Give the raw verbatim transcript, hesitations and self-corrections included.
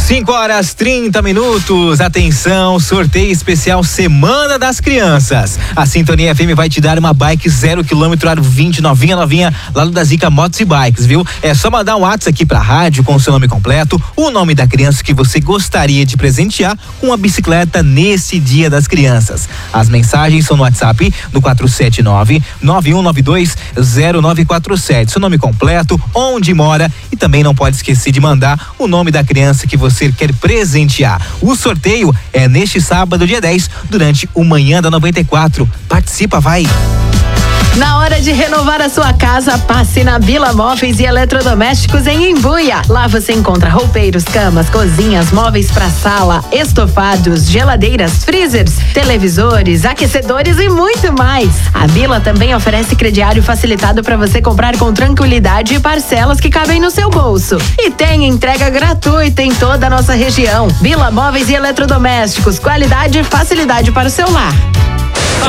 cinco horas trinta minutos. Atenção, sorteio especial Semana das Crianças. A Sintonia F M vai te dar uma bike zero quilômetro aro vinte, novinha, novinha, lá do da Zica Motos e Bikes, viu? É só mandar um WhatsApp aqui pra rádio com o seu nome completo, o nome da criança que você gostaria de presentear com uma bicicleta nesse Dia das Crianças. As mensagens são no WhatsApp do quatro sete nove, nove um nove dois, zero nove quatro sete. Seu nome completo, onde mora e também não pode esquecer de mandar o nome da criança que você quer presentear. O sorteio é neste sábado, dia dez, durante o Manhã da noventa e quatro. Participa, vai! Na hora de renovar a sua casa, passe na Vila Móveis e Eletrodomésticos em Imbuia. Lá você encontra roupeiros, camas, cozinhas, móveis para sala, estofados, geladeiras, freezers, televisores, aquecedores e muito mais. A Vila também oferece crediário facilitado para você comprar com tranquilidade e parcelas que cabem no seu bolso. E tem entrega gratuita em toda a nossa região. Vila Móveis e Eletrodomésticos, qualidade e facilidade para o seu lar.